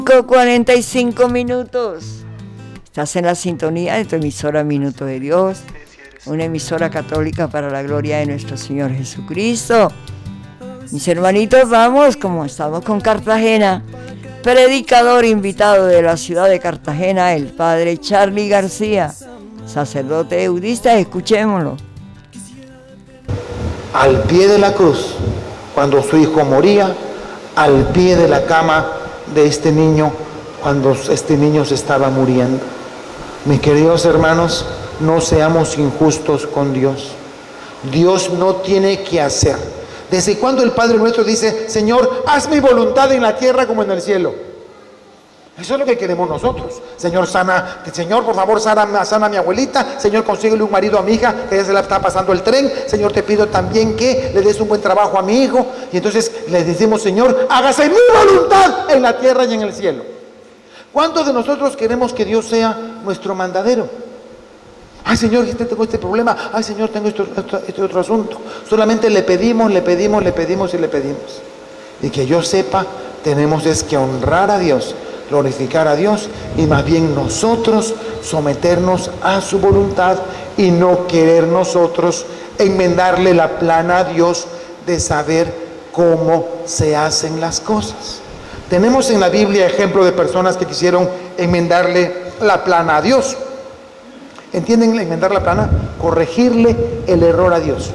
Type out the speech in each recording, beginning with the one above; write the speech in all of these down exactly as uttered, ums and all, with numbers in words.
cuarenta y cinco minutos. Estás en la sintonía de tu emisora Minuto de Dios, una emisora católica para la gloria de nuestro Señor Jesucristo. Mis hermanitos, vamos, como estamos con Cartagena, predicador invitado de la ciudad de Cartagena, el padre Charly García, sacerdote eudista, escuchémoslo. Al pie de la cruz, cuando su hijo moría, al pie de la cama de este niño, cuando este niño se estaba muriendo. Mis queridos hermanos, no seamos injustos con Dios. Dios no tiene que hacer. ¿Desde cuando el Padre Nuestro dice, Señor, haz mi voluntad en la tierra como en el cielo? Eso es lo que queremos nosotros. Señor, sana, Señor, por favor, sana, sana a mi abuelita. Señor, consíguele un marido a mi hija, que ya se la está pasando el tren. Señor, te pido también que le des un buen trabajo a mi hijo. Y entonces le decimos, Señor, hágase mi voluntad en la tierra y en el cielo. ¿Cuántos de nosotros queremos que Dios sea nuestro mandadero? Ay, Señor, tengo este problema. Ay, Señor, tengo esto, esto, este otro asunto. Solamente le pedimos, le pedimos, le pedimos y le pedimos. Y que yo sepa, tenemos es que honrar a Dios, glorificar a Dios, y más bien nosotros someternos a su voluntad y no querer nosotros enmendarle la plana a Dios de saber cómo se hacen las cosas. Tenemos en la Biblia ejemplo de personas que quisieron enmendarle la plana a Dios. ¿Entienden enmendar la plana? Corregirle el error a Dios.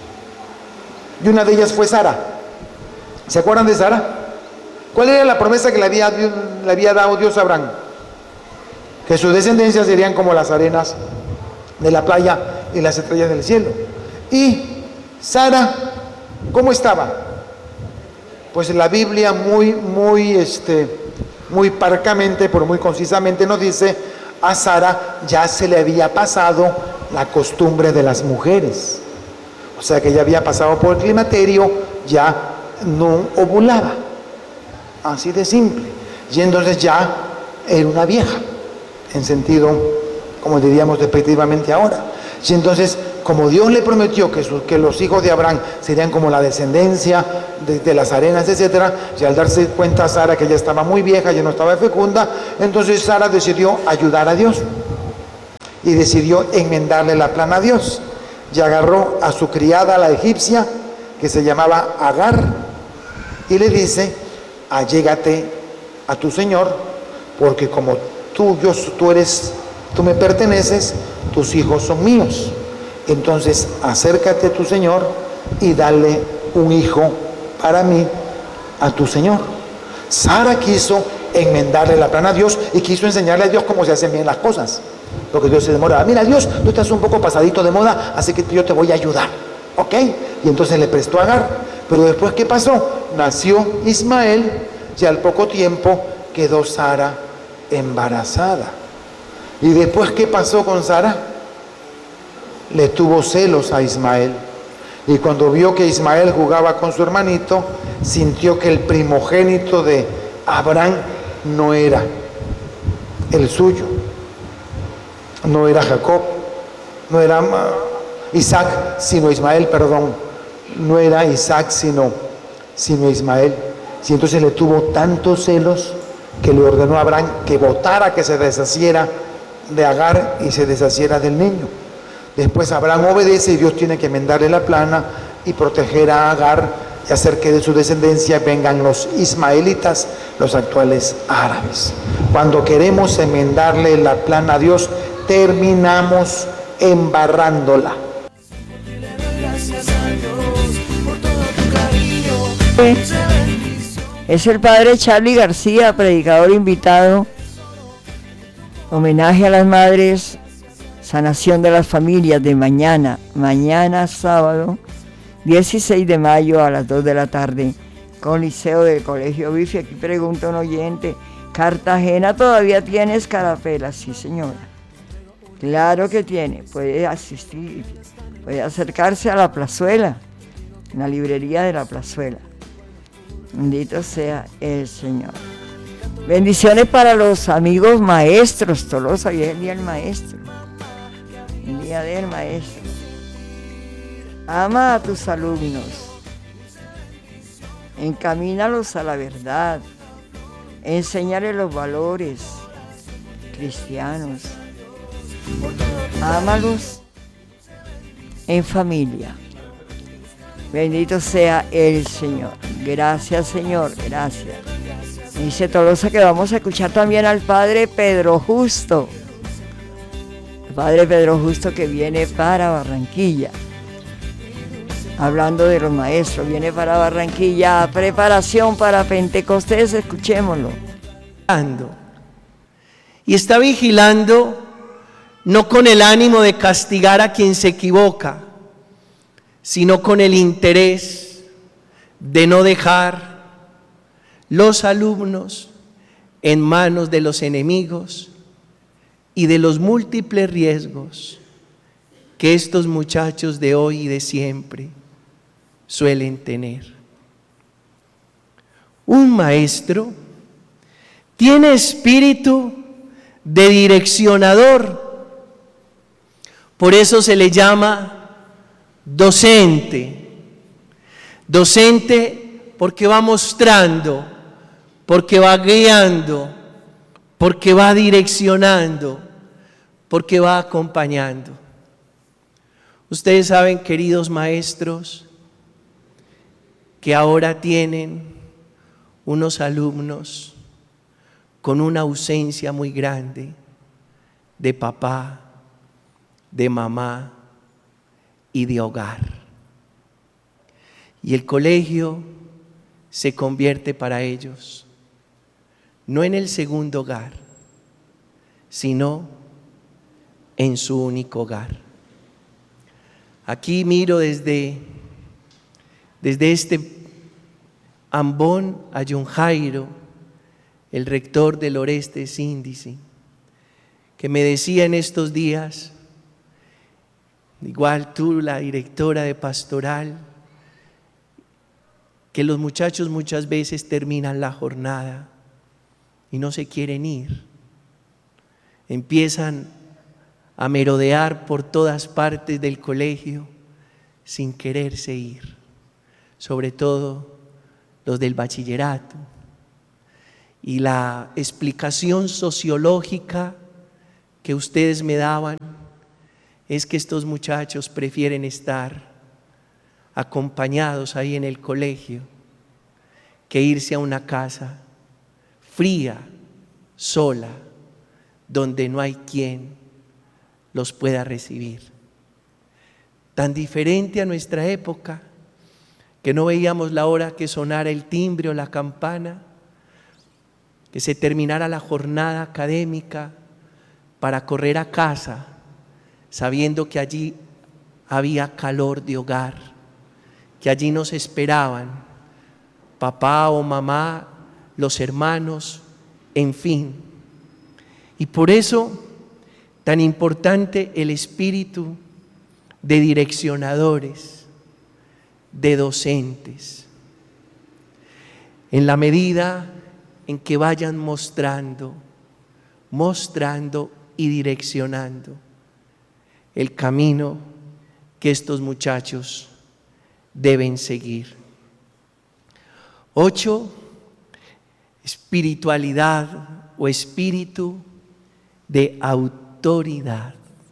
Y una de ellas fue Sara. ¿Se acuerdan de Sara? ¿Cuál era la promesa que le había, le había dado Dios a Abraham? Que sus descendencias serían como las arenas de la playa y las estrellas del cielo. Y Sara, ¿cómo estaba? Pues la Biblia muy, muy, este, muy parcamente, pero muy concisamente nos dice, a Sara ya se le había pasado la costumbre de las mujeres. O sea que ya había pasado por el climaterio, ya no ovulaba. Así de simple. Y entonces ya era una vieja, en sentido, como diríamos despectivamente ahora. Y entonces, como Dios le prometió que, su, que los hijos de Abraham serían como la descendencia de, de las arenas, etcétera, y al darse cuenta Sara que ya estaba muy vieja, ya no estaba fecunda, entonces Sara decidió ayudar a Dios y decidió enmendarle la plana a Dios. Y agarró a su criada, la egipcia, que se llamaba Agar, y le dice, allégate a tu Señor, porque como tú, yo, tú eres, tú me perteneces, tus hijos son míos. Entonces acércate a tu Señor y dale un hijo para mí a tu Señor. Sara quiso enmendarle la plana a Dios y quiso enseñarle a Dios cómo se hacen bien las cosas, porque Dios se demoraba. Mira, Dios, tú estás un poco pasadito de moda, así que yo te voy a ayudar, ¿ok? Y entonces le prestó a Agar. Pero después, ¿qué pasó? Nació Ismael y al poco tiempo quedó Sara embarazada. ¿Y después qué pasó con Sara? Le tuvo celos a Ismael. Y cuando vio que Ismael jugaba con su hermanito, sintió que el primogénito de Abraham no era el suyo. No era Jacob, no era Isaac, sino Ismael, perdón. No era Isaac, sino, sino Ismael. Y entonces le tuvo tantos celos que le ordenó a Abraham que votara, que se deshaciera de Agar y se deshaciera del niño. Después Abraham obedece y Dios tiene que enmendarle la plana y proteger a Agar y hacer que de su descendencia vengan los ismaelitas, los actuales árabes. Cuando queremos enmendarle la plana a Dios, terminamos embarrándola. Es el padre Charly García, predicador invitado. Homenaje a las madres, sanación de las familias de mañana, mañana sábado, dieciséis de mayo a las dos de la tarde, con Liceo del Colegio Bifi. Aquí pregunta un oyente, ¿Cartagena todavía tiene escarapelas? Sí, señora. Claro que tiene, puede asistir, puede acercarse a la plazuela, en la librería de la plazuela. Bendito sea el Señor. Bendiciones para los amigos maestros. Tolosa, hoy es el día del maestro. El día del maestro. Ama a tus alumnos. Encamínalos a la verdad. enséñale los valores cristianos, ámalos en familia. Bendito sea el Señor. Gracias, Señor, gracias. Dice Tolosa que vamos a escuchar también al Padre Pedro Justo. El Padre Pedro Justo que viene para Barranquilla. Hablando de los maestros, viene para Barranquilla. Preparación para Pentecostés, escuchémoslo. Y está vigilando, no con el ánimo de castigar a quien se equivoca, sino con el interés de no dejar los alumnos en manos de los enemigos y de los múltiples riesgos que estos muchachos de hoy y de siempre suelen tener. Un maestro tiene espíritu de direccionador, por eso se le llama docente. Docente porque va mostrando, porque va guiando, porque va direccionando, porque va acompañando. Ustedes saben, queridos maestros, que ahora tienen unos alumnos con una ausencia muy grande de papá, de mamá y de hogar. Y el colegio se convierte para ellos no en el segundo hogar, sino en su único hogar. Aquí miro desde, desde este ambón a John Jairo, el rector del Oreste Síndice, que me decía en estos días, igual tú, la directora de pastoral, que los muchachos muchas veces terminan la jornada y no se quieren ir. Empiezan a merodear por todas partes del colegio sin quererse ir, sobre todo los del bachillerato. Y la explicación sociológica que ustedes me daban es que estos muchachos prefieren estar acompañados ahí en el colegio que irse a una casa fría, sola, donde no hay quien los pueda recibir. Tan diferente a nuestra época, que no veíamos la hora que sonara el timbre o la campana, que se terminara la jornada académica para correr a casa, sabiendo que allí había calor de hogar, que allí nos esperaban papá o mamá, los hermanos, en fin. Y por eso tan importante el espíritu de direccionadores, de docentes. En la medida en que vayan mostrando, mostrando y direccionando el camino que estos muchachos deben seguir. Ocho, espiritualidad o espíritu de autoridad.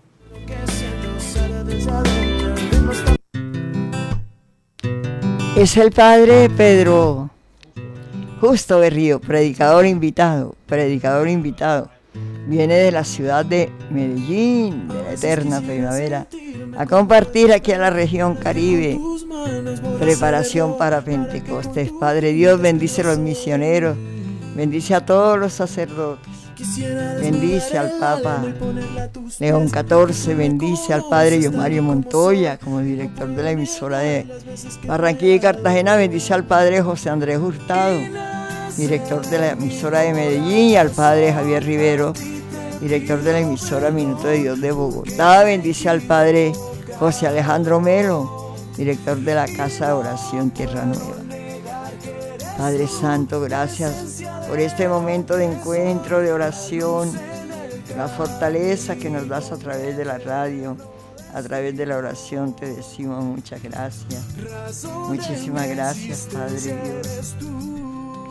Es el Padre Pedro Justo Berrío, predicador invitado, predicador invitado. Viene de la ciudad de Medellín, de la eterna primavera, a compartir aquí a la región Caribe. Preparación para Pentecostés. Padre Dios, bendice a los misioneros, bendice a todos los sacerdotes, bendice al Papa León catorce, bendice al Padre Yomario Montoya como director de la emisora de Barranquilla y Cartagena, bendice al Padre José Andrés Hurtado, director de la emisora de Medellín, y al Padre Javier Rivero, director de la emisora Minuto de Dios de Bogotá. Bendice al Padre José Alejandro Melo, director de la Casa de Oración Tierra Nueva. Padre Santo, gracias por este momento de encuentro, de oración, la fortaleza que nos das a través de la radio, a través de la oración. Te decimos muchas gracias. Muchísimas gracias, Padre Dios.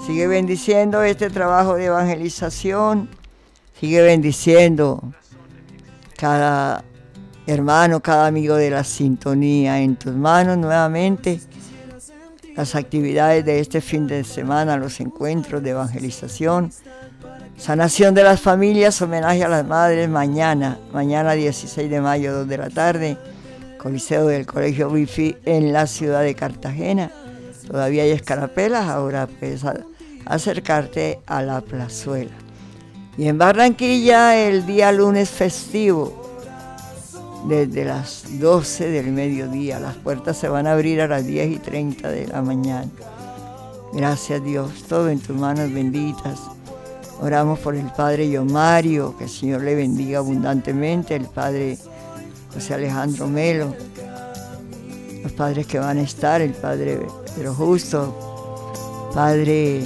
Sigue bendiciendo este trabajo de evangelización. Sigue bendiciendo cada hermano, cada amigo de la sintonía. En tus manos nuevamente las actividades de este fin de semana, los encuentros de evangelización, sanación de las familias, homenaje a las madres, mañana, mañana dieciséis de mayo, dos de la tarde, Coliseo del Colegio Wifi en la ciudad de Cartagena. Todavía hay escarapelas, ahora puedes acercarte a la plazuela. Y en Barranquilla el día lunes festivo, desde las doce del mediodía. Las puertas se van a abrir a las diez y treinta de la mañana. Gracias Dios, todo en tus manos benditas. Oramos por el Padre Yomario, que el Señor le bendiga abundantemente, el Padre José Alejandro Melo, los padres que van a estar, el Padre Pedro Justo, Padre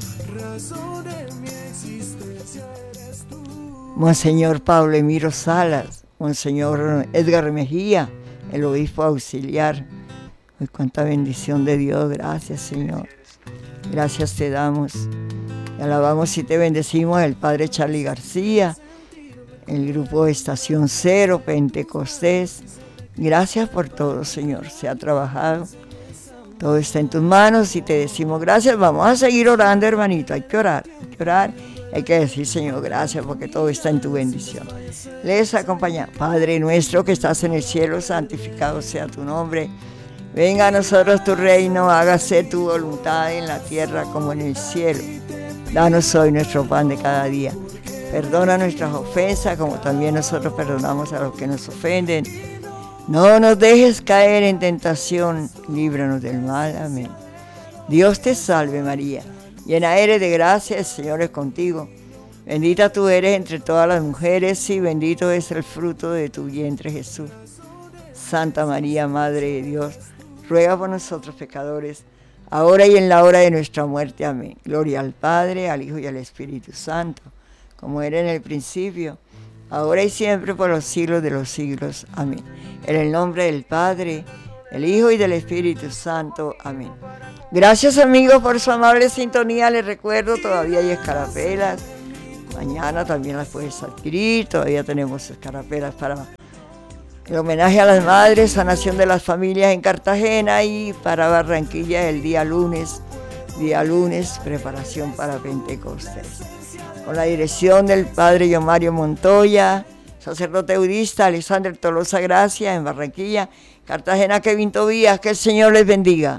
Monseñor Pablo Emiro Salas, Monseñor Edgar Mejía, el obispo auxiliar. Uy, cuánta bendición de Dios, gracias Señor. Gracias te damos. Te alabamos y te bendecimos, el Padre Charly García, el grupo Estación Cero, Pentecostés. Gracias por todo, Señor. Se ha trabajado. Todo está en tus manos y te decimos gracias. Vamos a seguir orando, hermanito. Hay que orar, hay que orar. Hay que decir, Señor, gracias porque todo está en tu bendición. Les acompaña. Padre nuestro que estás en el cielo, santificado sea tu nombre. Venga a nosotros tu reino, hágase tu voluntad en la tierra como en el cielo. Danos hoy nuestro pan de cada día. Perdona nuestras ofensas como también nosotros perdonamos a los que nos ofenden. No nos dejes caer en tentación, líbranos del mal. Amén. Dios te salve María, llena eres de gracia, el Señor es contigo. Bendita tú eres entre todas las mujeres y bendito es el fruto de tu vientre Jesús. Santa María, Madre de Dios, ruega por nosotros pecadores, ahora y en la hora de nuestra muerte. Amén. Gloria al Padre, al Hijo y al Espíritu Santo, como era en el principio, ahora y siempre, por los siglos de los siglos. Amén. En el nombre del Padre, del Hijo y del Espíritu Santo. Amén. Gracias amigos por su amable sintonía. Les recuerdo, todavía hay escarapelas. Mañana también las puedes adquirir. Todavía tenemos escarapelas para el homenaje a las madres, sanación de las familias en Cartagena, y para Barranquilla el día lunes, día lunes, preparación para Pentecostés. Con la dirección del Padre Yomario Montoya, sacerdote budista, Alexander Tolosa Gracia en Barranquilla, Cartagena, Kevin Tobías, que el Señor les bendiga.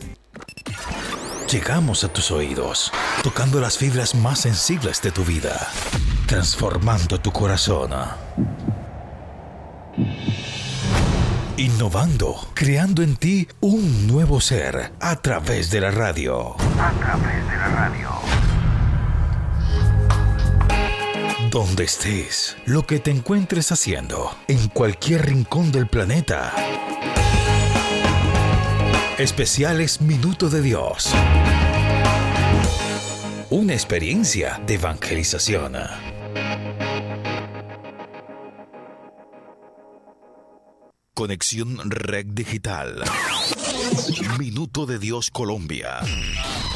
Llegamos a tus oídos, tocando las fibras más sensibles de tu vida, transformando tu corazón. Innovando, creando en ti un nuevo ser a través de la radio. A través de la radio. Donde estés, lo que te encuentres haciendo, en cualquier rincón del planeta. Especiales Minuto de Dios. Una experiencia de evangelización. Conexión Red Digital. Minuto de Dios Colombia.